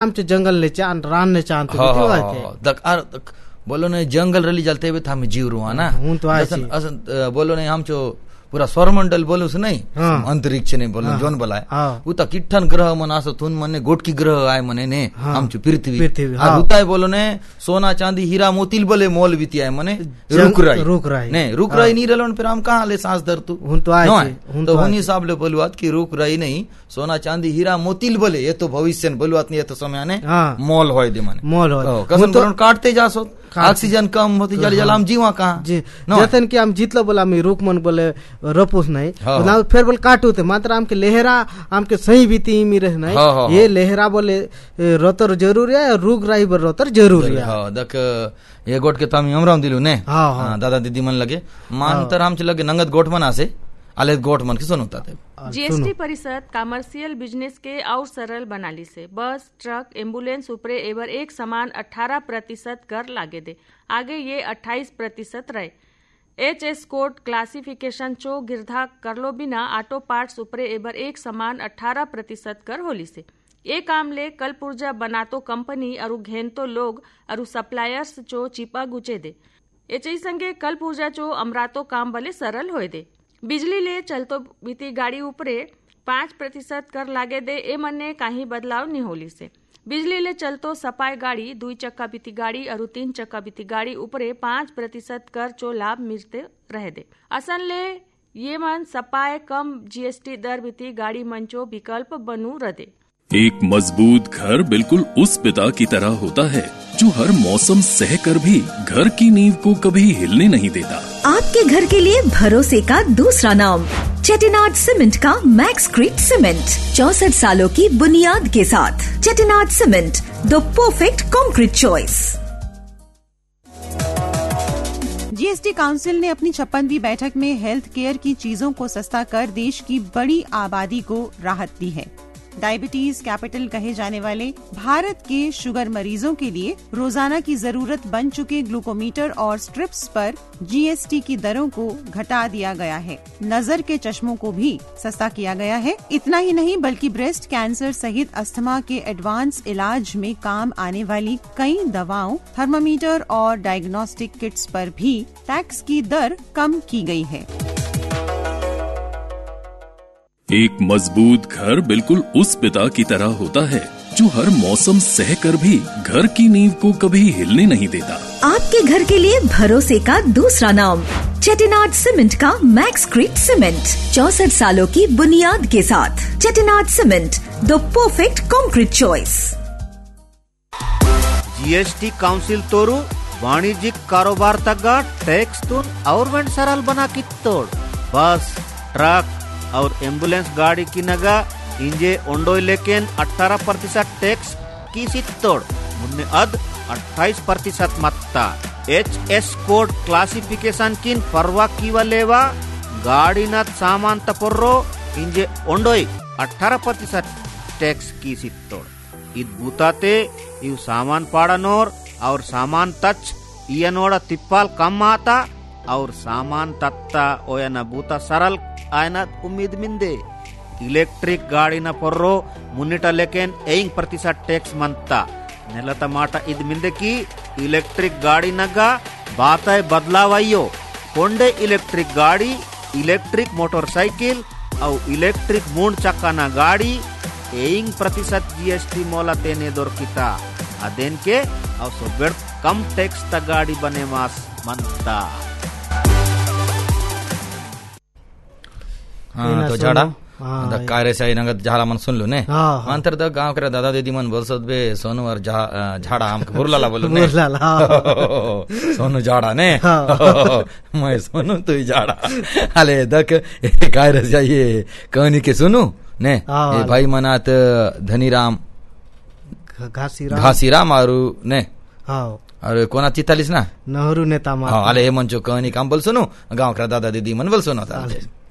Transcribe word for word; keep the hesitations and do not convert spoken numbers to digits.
आमचे जंगल ने चान रान ने चान तो दक आर बोलो ने जंगल रली जलते हुए थामे जीव रुआ ना हूं तो आए बोलो ने आमचो पूरा स्वरमंडल बोलो से नहीं अंतरिक्ष ने बोलो जोन बोलाय उता किठन ग्रह मन असो थुन मने गोटकी ग्रह आय मने ने आमचो पृथ्वी आ उता बोलो ने सोना चांदी हीरा मोतिल बोले मोल बीती आय मने रुक राई रुक राई ने रुक राई नहीं रलोन फिर हम कहां ले सांस धर तू हूं तो आए तो हुनी हिसाब ले बोलुआत की रुक राई नहीं सोना चांदी हीरा मोतिल बोले ये तो भविष्य ने बोलुआत नहीं ये तो समय आने मोल होय दे मने मोल होय कसम तो काटते जासो ऑक्सीजन कम होती जल जल हम जीवा कहाँ जतन की हम जीतलो बोला मैं रुक मन बोले रपोस नहीं ना फिर बोल काटू थे मात्र आम के लेहरा आम के सही बीती मी रह नहीं ये लेहरा बोले रोतर जरूरी है रुक राही बर रोतर जरूरी है देख ये गोट के तम हमराम दिलू ने दादा दीदी मन लगे मान तर हम लगे नंगत गोट मना से आले गोट मन के सुनता थे। जीएसटी परिषद कमर्शियल बिजनेस के और सरल बनाली से बस ट्रक एम्बुलेंस उपरे एवर एक समान अठारह प्रतिशत कर लागे दे आगे ये अट्ठाईस प्रतिशत रहे। एच एस कोड क्लासिफिकेशन चो गिरधा करलो बिना ऑटो पार्ट्स उपरे एवर एक समान अठारह प्रतिशत कर होली से ये काम ले कल पुर्जा बनातो कंपनी और घेनतो लोग और सप्लायर्स चो चिपा गुचे दे एच संगे कल पुर्जा चो अमरातो काम बले सरल होए दे। बिजली ले चलतो बीती गाड़ी उपरे पाँच प्रतिशत कर लागे दे ए मने काही बदलाव नहीं होली से बिजली ले चलतो सपाय गाड़ी दुई चक्का बीती गाड़ी और तीन चक्का बीती गाड़ी उपरे पाँच प्रतिशत कर चो लाभ मिलते रहे दे। असल ले ये मन सपाय कम जीएसटी दर बीती गाड़ी मंचो विकल्प बनू रदे। एक मजबूत घर बिल्कुल उस पिता की तरह होता है जो हर मौसम सहकर भी घर की नींव को कभी हिलने नहीं देता। आपके घर के लिए भरोसे का दूसरा नाम चेटिनाड सीमेंट का मैक्सक्रीट सीमेंट चौसठ सालों की बुनियाद के साथ Chettinad cement the perfect concrete choice. GST council ने अपनी छप्पनवीं बैठक में हेल्थ केयर की चीजों को सस्ता कर देश की बड़ी आबादी को राहत दी है। डायबिटीज कैपिटल कहे जाने वाले भारत के शुगर मरीजों के लिए रोजाना की जरूरत बन चुके ग्लूकोमीटर और स्ट्रिप्स पर जीएसटी की दरों को घटा दिया गया है। नजर के चश्मों को भी सस्ता किया गया है। इतना ही नहीं बल्कि ब्रेस्ट कैंसर सहित अस्थमा के एडवांस इलाज में काम आने वाली कई दवाओं, थर्मामीटर और डायग्नोस्टिक किट्स पर भी टैक्स की दर कम की गई है। एक मजबूत घर बिल्कुल उस पिता की तरह होता है जो हर मौसम सहकर भी घर की नींव को कभी हिलने नहीं देता। आपके घर के लिए भरोसे का दूसरा नाम चेटिनाड सीमेंट का मैक्सक्रीट सीमेंट चौसठ सालों की बुनियाद के साथ Chettinad cement the perfect concrete choice. GST council तोरू वाणिज्यिक कारोबार तक टैक्स तुन और सरल बना कित्तोड़ बस ट्रक और एम्बुलेंस गाड़ी की नगा इंजे ओंडोय लेकिन अठारह प्रतिशत टैक्स की सित्तोड़ मुन्ने अद अट्ठाईस प्रतिशत मत्ता एच एस कोड क्लासिफिकेशन किन परवा कीवा लेवा गाड़ी नत सामान तपोर्रो इंजे ओंडोय अठारह प्रतिशत टैक्स की सित्तोड़ इद बूताते यू सामान पाड़नोर और सामान तच इयनोड़ा तिप्पाल कम आता और सामान तत्ता ओयना बूता सरल आयना उम्मीद मिंदे इलेक्ट्रिक गाड़ी न पर्रो मुन्निट लेकिन एंग प्रतिशत टैक्स मंता नेलता माटा इद मिंदे की इलेक्ट्रिक गाड़ी नगा बाताय बदलावायो कोंडे इलेक्ट्रिक गाड़ी इलेक्ट्रिक मोटरसाइकिल और इलेक्ट्रिक मूंड चक्का न गाड़ी एंग प्रतिशत जीएसटी मोला तेने दोरकिता अदेन के और सोबेड़ कम टैक्स ता गाड़ी बने मास मंता। हाँ तो झाड़ा कार्य से नगद झाड़ा मन सुन लो ने अंतर द गांव करे दादा दीदी मन बोलसत बे सोनू और झाड़ा हम बुरलाला बोलो ने सोनू झाड़ा ने मैं सोनू तू झाड़ा अले दक कार्य से ये कहानी के सुनू ने ये भाई मनात धनीराम घासीराम घासीराम और ने हाँ और कोना चितालीस ना नहरू नेता हाँ अले ये मंचो कहानी काम बोल सुनो गांव करे दादा दीदी मन बोल सुनो था।